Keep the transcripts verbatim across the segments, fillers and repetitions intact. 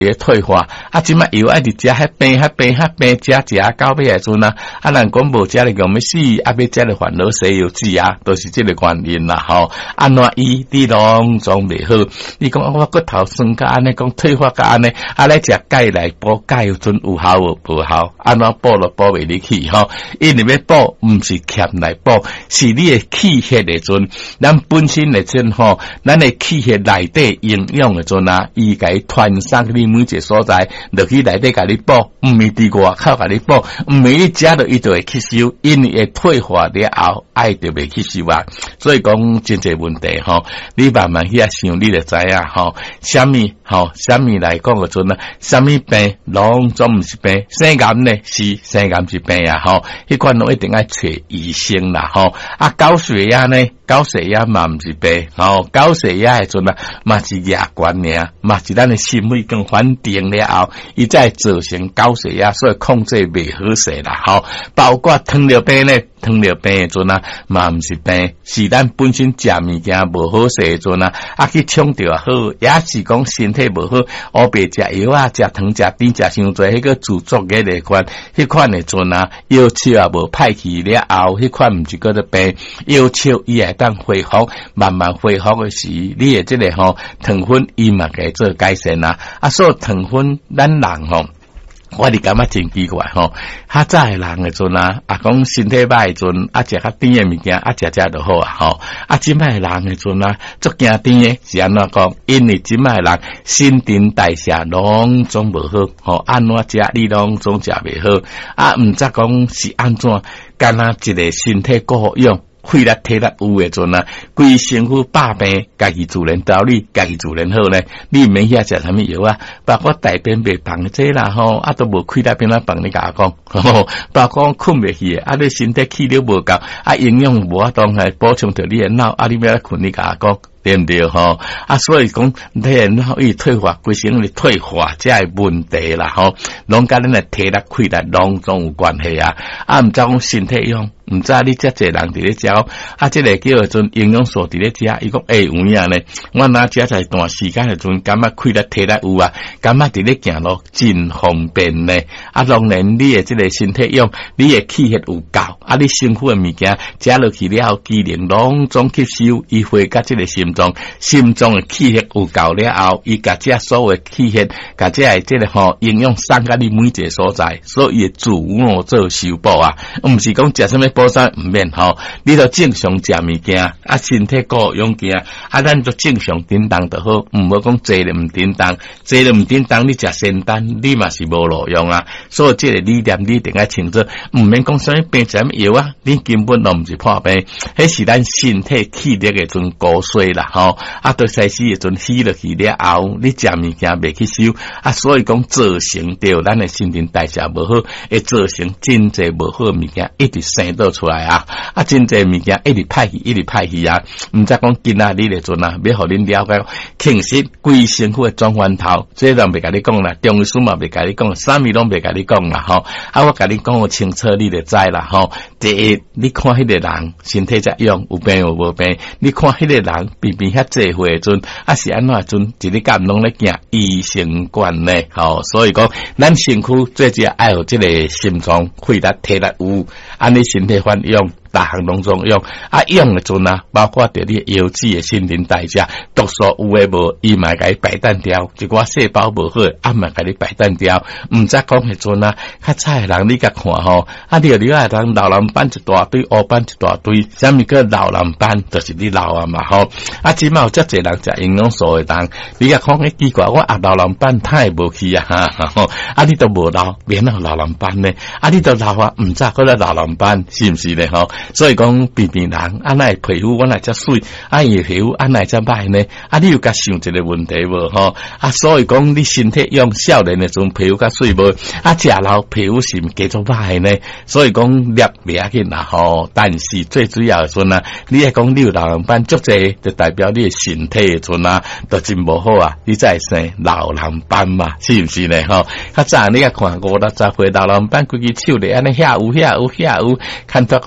也退化，啊，即摆药爱伫食，遐病遐病遐病，食食到尾来阵啊，啊，人讲无食了讲要死，啊，要食了烦恼西药剂啊，都是这个原因啦，吼。安怎医你拢总袂好，你讲我骨头酸甲安尼，讲退化甲安尼，啊，来食钙来补钙有阵有效无？无效，安怎补都补袂入去吼。因为要补，毋是欠来补，是你的气血的阵，咱本身的阵吼，咱的气血内底营养的阵啊，伊甲伊传送你。每一个所在，落去内底甲你补，毋是伫外口甲你补，毋是你食到伊就会吸收，因为会退化了后，爱就袂吸收啊。所以讲真侪问题吼，你慢慢去啊想，你就知影吼，啥物吼，啥物来讲个阵啊，啥物病拢总毋是病，生癌呢是生癌是病啊吼，迄款拢一定爱找医生啦吼。啊，高血压呢？高血压嘛毋是病，吼，高血压诶阵啊，嘛是牙关尔，嘛是咱诶心肺更稳定了后，伊再造成高血压，所以控制袂好势啦，吼，包括糖尿病呢。糖尿病诶阵啊，嘛毋是病，是咱本身食物件无好势诶阵啊，啊去冲着好，也是讲身体无好，黑白食药啊，食糖食甜食伤多，迄个自作嘅那款，迄款诶阵啊，药效也无歹去了后，迄款毋是叫做病，药效伊会当恢复，慢慢恢复诶时，你诶即个吼糖分伊嘛该做改善啊，啊所以糖分咱人吼。我哋感觉真奇怪吼，较早诶人诶阵啊，啊讲身体歹诶阵，啊食较甜诶物件，啊食食就好啊吼。啊即摆诶人诶阵啊，足惊甜诶，是安怎讲？因为即摆诶人新陈代谢拢总无好，吼安怎食你拢总食袂好，啊毋知讲是安怎，干那一个身体够好用。血力体力有诶阵啊，规身躯百病，家己自然调理，家己自然好咧。你毋免遐食啥物药啊？包括大便袂放这啦吼，啊都无气力便来放你甲我讲，吼，包括困袂去啊，你身体气力无够，啊营养无法当来补充着你诶脑，啊你要来困你甲我讲。对毋对吼？啊，所以讲，你脑伊退化，规身个退化，这系问题啦吼，拢甲咱诶体力、气力拢总有关系啊。啊，毋知讲身体用，毋知你遮济人伫咧食，啊，即个叫做阵营养素伫咧食，伊讲会有影咧。我若食在段时间诶阵，感觉气力、体力有啊，感觉伫咧行路真方便咧。啊，当然你诶即个身体用，你诶气血有够，啊，你身躯诶物件食落去了后，机能拢总吸收，伊会甲即个心。心脏的气血有够了后，伊甲这所有的气血，甲这系即个吼营养送甲你每一个所在，所以自我做修补啊，毋是讲食啥物补啥毋免吼，你著正常食物件，啊身体够用件，啊咱就正常叮当就好，毋好讲坐了毋叮当，坐了毋叮当，你食仙丹，你嘛是无路用啊。所以即个理念你一定要清楚，毋免讲啥物病啥物药啊，你根本都毋是破病，迄是咱身体气力的阵高衰啦。吼，啊，对西施诶阵起落去了后，你食物件袂去收，啊，所以讲造成着咱诶新陈代谢无好，会造成真侪无好诶物件一直生倒出来啊，啊，真侪物件一直歹去，一直歹去啊，毋知讲今仔日诶阵啊，要互恁了解，其实规身躯诶转弯头，这人袂甲你讲啦，中医师嘛袂甲你讲，啥物拢袂甲你讲啦，吼，啊，我甲你讲清楚，你就知啦，吼。第一，你看迄个人身体怎样，有病有无病，你看迄个人边边遐济岁阵，啊是安怎阵，一日间拢咧行医生观呢，吼，所以讲咱身躯最主要爱有即个心脏、肺力、体力有，安尼身体反用。大项拢总用，啊用诶阵啊，包括着你腰子诶新陈代谢，毒素有诶无，伊嘛甲伊排单掉，一寡细胞无好，啊嘛甲你排单掉，毋知讲迄阵啊，较早诶人你甲看吼，啊你你啊人老人斑一大堆，黑斑一大堆，啥物叫老人斑，就是你老啊嘛吼，啊即嘛有遮侪人食营养素诶人，你甲看迄奇怪，我啊老人斑太无去啊哈吼，啊你都无老，免有老人斑呢，啊你都老啊，毋知嗰个老人斑是毋是咧吼？所以讲边边人啊，那皮肤我来遮水，啊伊皮肤啊来遮歹呢？啊你有甲想一个问题无吼？啊所以讲你身体用少年诶种皮肤较水无？啊食老皮肤是毋加做歹呢？所以讲捏袂要紧啦吼。但是最主要诶阵啊，你系讲你有老人斑足济，就代表你诶身体诶阵啊，都真无好啊！你才会生老人斑嘛，是毋是呢？吼，较早你甲看五六十岁老人斑，规支手咧安尼遐有遐有遐有，看到讲远啊。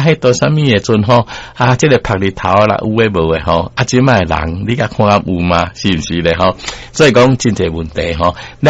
迄到啥物诶阵吼啊，即、這個晒日頭啦，有誒無誒吼，啊，即賣人你甲看有嘛？是毋是咧吼？所以講真濟問題吼。